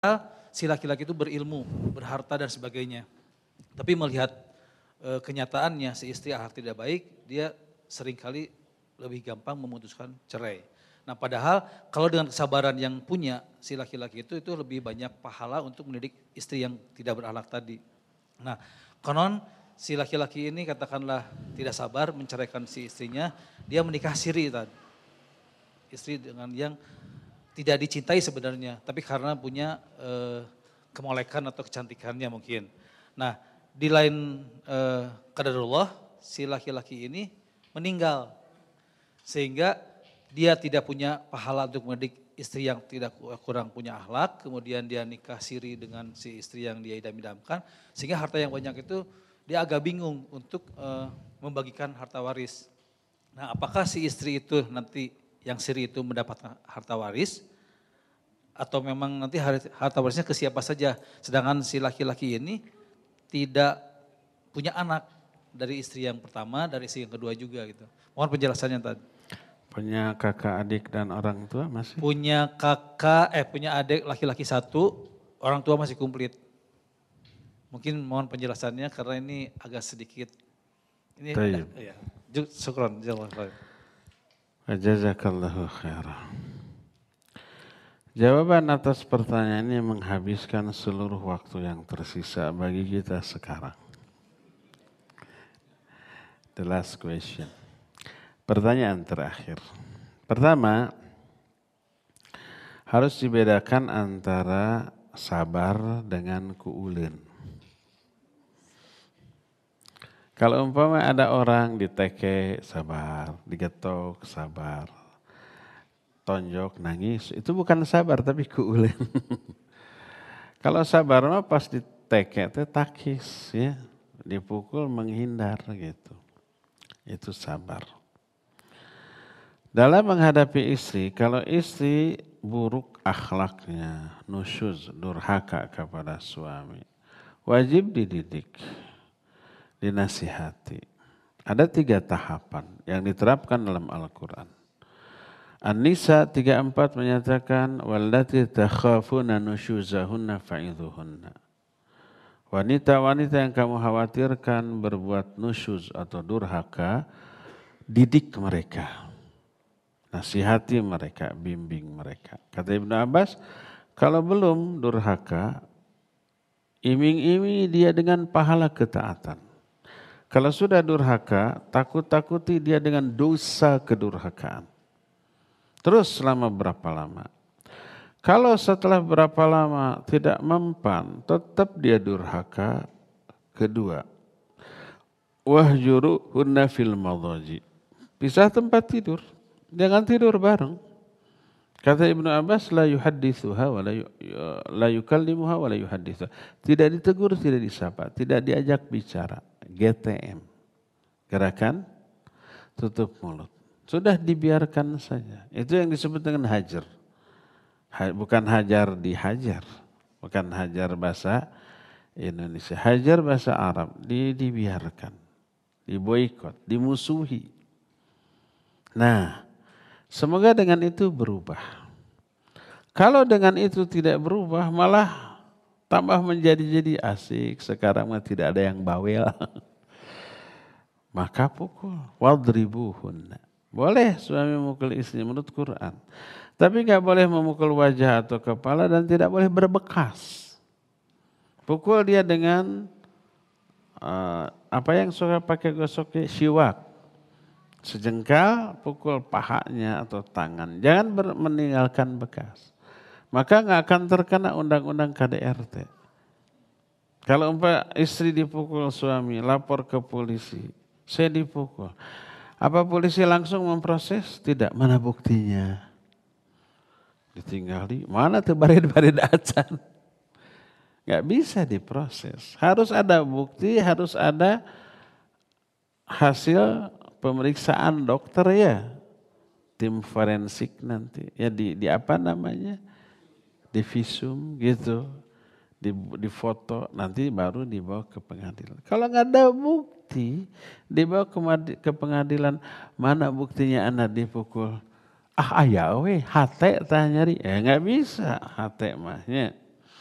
si laki-laki itu berilmu, berharta dan sebagainya. Tapi melihat kenyataannya si istri akhlak tidak baik, dia seringkali lebih gampang memutuskan cerai. Nah padahal kalau dengan kesabaran yang punya si laki-laki itu lebih banyak pahala untuk mendidik istri yang tidak berakhlak tadi. Nah konon si laki-laki ini katakanlah tidak sabar menceraikan si istrinya, dia menikah siri tadi. Istri dengan yang tidak dicintai sebenarnya, tapi karena punya kemolekan atau kecantikannya mungkin. Nah di lain qadarullah si laki-laki ini meninggal. Sehingga dia tidak punya pahala untuk mendidik istri yang tidak kurang punya akhlak, kemudian dia nikah siri dengan si istri yang dia idam-idamkan, sehingga harta yang banyak itu dia agak bingung untuk membagikan harta waris. Nah apakah si istri itu nanti yang siri itu mendapatkan harta waris, atau memang nanti harta warisnya ke siapa saja, sedangkan si laki-laki ini tidak punya anak dari istri yang pertama, dari istri yang kedua juga gitu. Mohon penjelasannya tadi. Punya kakak, adik, dan orang tua masih? Punya adik laki-laki 1, orang tua masih komplit. Mungkin mohon penjelasannya karena ini agak sedikit. Ini ya. Syukron. Jazakallahu khairan. Jawaban atas pertanyaan ini menghabiskan seluruh waktu yang tersisa bagi kita sekarang. The last question. Pertanyaan terakhir. Pertama, harus dibedakan antara sabar dengan kuulen. Kalau umpama ada orang diteke sabar, digetok sabar, tonjok nangis, itu bukan sabar tapi kuulen. Kalau sabar mah pas diteke itu takis ya, dipukul menghindar gitu. Itu sabar. Dalam menghadapi istri, kalau istri buruk akhlaknya, nusyuz, durhaka kepada suami, wajib dididik, dinasihati. Ada 3 tahapan yang diterapkan dalam Al-Quran. An-Nisa 34 menyatakan, wallati takhafuna nusyuzahunna fa'idhuhunna. Wanita-wanita yang kamu khawatirkan berbuat nusyuz atau durhaka, didik mereka. Nasihati mereka, bimbing mereka. Kata Ibnu Abbas, kalau belum durhaka, iming-imingi dia dengan pahala ketaatan. Kalau sudah durhaka, takut-takuti dia dengan dosa kedurhakaan. Terus selama berapa lama? Kalau setelah berapa lama tidak mempan, tetap dia durhaka. Kedua, wahjuruhunna fil madhaji. Pisah tempat tidur. Jangan tidur bareng. Kata Ibnu Abbas, la yuhaddithuha wa la yukallimuha wa la yuhaddithuha. Tidak ditegur, tidak disapa, tidak diajak bicara. GTM. Gerakan tutup mulut. Sudah dibiarkan saja. Itu yang disebut dengan hajar. Bukan hajar dihajar. Bukan hajar bahasa Indonesia. Hajar bahasa Arab. Dibiarkan. Diboikot. Dimusuhi. Nah, semoga dengan itu berubah. Kalau dengan itu tidak berubah, malah tambah menjadi asik. Sekarang mah tidak ada yang bawel. Maka pukul. Wadribuhunna. Boleh suami memukul istri menurut Quran. Tapi gak boleh memukul wajah atau kepala dan tidak boleh berbekas. Pukul dia dengan apa yang suka pakai gosoknya, siwak. Sejengkal pukul pahanya atau tangan. Jangan meninggalkan bekas. Maka gak akan terkena undang-undang KDRT. Kalau istri dipukul suami, lapor ke polisi. Saya dipukul. Apa polisi langsung memproses? Tidak. Mana buktinya? Ditinggali. Mana tuh barid-barid acan? Gak bisa diproses. Harus ada bukti, harus ada hasil pemeriksaan dokter ya. Tim forensik nanti. Ya di apa namanya? Di visum gitu. Di foto. Nanti baru dibawa ke pengadilan. Kalau gak ada bukti, dibawa ke pengadilan. Mana buktinya anak dipukul? Ayah hate tah nyari. Gak bisa hate mahnya.